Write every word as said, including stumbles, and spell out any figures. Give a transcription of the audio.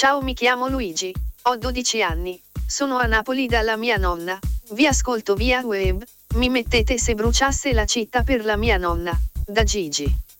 Ciao, mi chiamo Luigi, ho dodici anni, sono a Napoli dalla mia nonna, vi ascolto via web, mi mettete se bruciasse la città per la mia nonna, da Gigi.